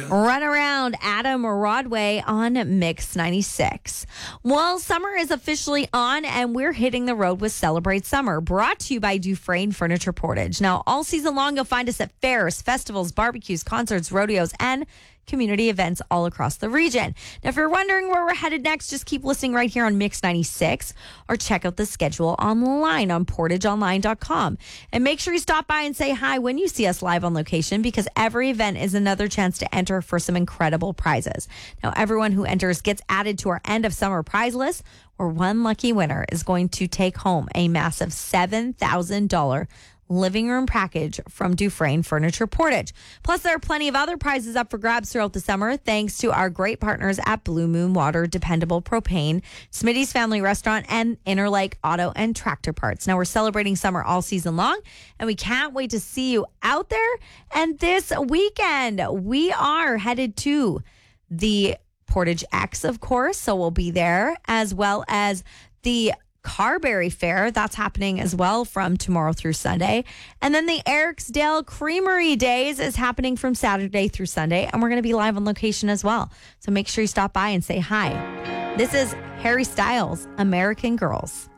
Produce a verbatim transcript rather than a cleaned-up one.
Run Around, Adam Rodway on Mix ninety-six. Well, summer is officially on and we're hitting the road with Celebrate Summer, brought to you by Dufresne Furniture Portage. Now, all season long, you'll find us at fairs, festivals, barbecues, concerts, rodeos, and community events all across the region. Now, if you're wondering where we're headed next, just keep listening right here on Mix ninety-six or check out the schedule online on portage online dot com. And make sure you stop by and say hi when you see us live on location, because every event is another chance to enter for some incredible prizes. Now, everyone who enters gets added to our end of summer prize list, where one lucky winner is going to take home a massive seven thousand dollars living room package from Dufresne Furniture Portage. Plus, there are plenty of other prizes up for grabs throughout the summer, thanks to our great partners at Blue Moon Water, Dependable Propane, Smitty's Family Restaurant, and Interlake Auto and Tractor Parts. Now, we're celebrating summer all season long, and we can't wait to see you out there. And this weekend, we are headed to the Portage X, of course, so we'll be there, as well as the Carberry Fair. That's happening as well from tomorrow through Sunday. And then the Ericsdale Creamery Days is happening from Saturday through Sunday. And we're going to be live on location as well. So make sure you stop by and say hi. This is Harry Styles, American Girls.